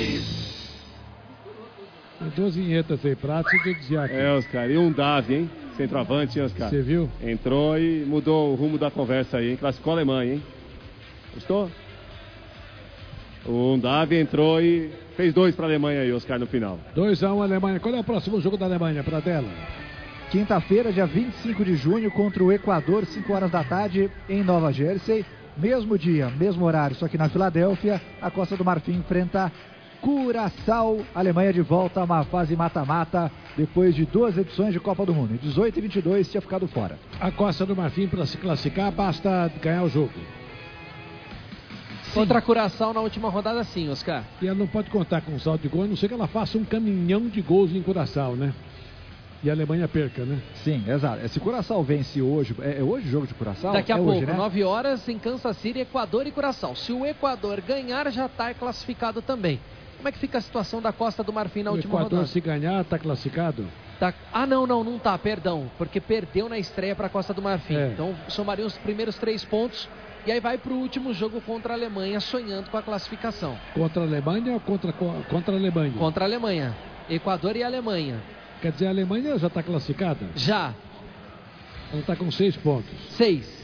Tem duas vinhetas aí, Prato e Diaco. Oscar, e um Davi, hein? Centroavante, hein, Oscar? Você viu? Entrou e mudou o rumo da conversa aí, hein? Classificou a Alemanha, hein? Gostou? O Davi entrou e fez 2 para a Alemanha aí, Oscar, no final. 2-1 Alemanha. Qual é o próximo jogo da Alemanha, Pradella? Quinta-feira, dia 25 de junho, contra o Equador, 5 horas da tarde, em Nova Jersey. Mesmo dia, mesmo horário, só que na Filadélfia, a Costa do Marfim enfrenta Curaçao. Alemanha de volta a uma fase mata-mata depois de 2 edições de Copa do Mundo. Em 18 e 22 tinha ficado fora. A Costa do Marfim, para se classificar, basta ganhar o jogo. Contra a Curaçao na última rodada, sim, Oscar. E ela não pode contar com saldo de gol, a não ser que ela faça um caminhão de gols em Curaçao, né? E a Alemanha perca, né? Sim, exato. Se Curaçao vence hoje, é hoje o jogo de Curaçao? Daqui a pouco, hoje, né? 9 horas, em Kansas City, Equador e Curaçao. Se o Equador ganhar, já está classificado também. Como é que fica a situação da Costa do Marfim na última rodada? O Equador, se ganhar, está classificado? Tá... Ah, não tá, perdão. Porque perdeu na estreia para a Costa do Marfim. É. Então, somaria os primeiros 3 pontos. E aí vai para o último jogo contra a Alemanha, sonhando com a classificação. Contra a Alemanha ou contra a Alemanha? Contra a Alemanha. Equador e Alemanha. Quer dizer, a Alemanha já está classificada? Já. Ela está com 6 pontos. 6.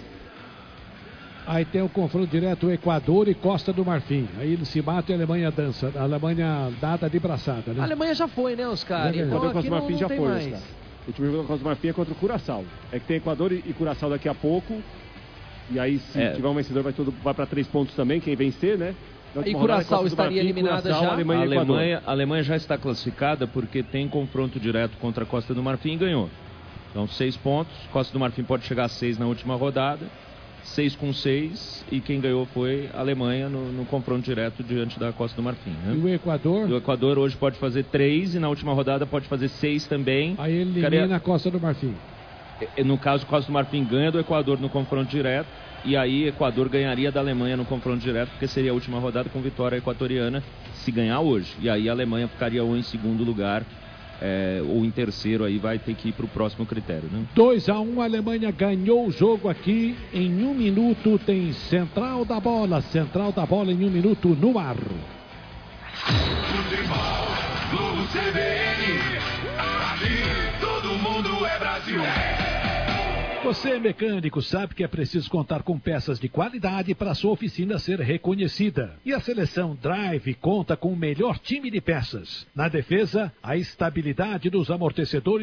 Aí tem o confronto direto, Equador e Costa do Marfim. Aí eles se matam e a Alemanha dança. A Alemanha dada de braçada, né? A Alemanha já foi, né, Oscar? Então, Então a Costa aqui do Marfim não já tem foi, mais. Oscar. O último jogo da Costa do Marfim é contra o Curaçao. É que tem Equador e Curaçao daqui a pouco. E aí, se tiver um vencedor, vai para 3 pontos também, quem vencer, né? E Curaçao estaria eliminada já? A Alemanha já está classificada porque tem confronto direto contra a Costa do Marfim e ganhou. Então, 6 pontos. Costa do Marfim pode chegar a 6 na última rodada. 6 com 6. E quem ganhou foi a Alemanha no confronto direto diante da Costa do Marfim. Né? E o Equador? O Equador hoje pode fazer 3 e na última rodada pode fazer 6 também. Aí ele elimina a Costa do Marfim. No caso, Costa do Marfim ganha do Equador no confronto direto. E aí, Equador ganharia da Alemanha no confronto direto, porque seria a última rodada com vitória equatoriana, se ganhar hoje. E aí, a Alemanha ficaria ou em segundo lugar, ou em terceiro, aí vai ter que ir para o próximo critério. Né? 2-1, a Alemanha ganhou o jogo aqui. Em 1 minuto tem Central da Bola em 1 minuto no ar. Futebol, Globo CBN, ali todo mundo é Brasil. Você, mecânico, sabe que é preciso contar com peças de qualidade para sua oficina ser reconhecida. E a seleção Drive conta com o melhor time de peças. Na defesa, a estabilidade dos amortecedores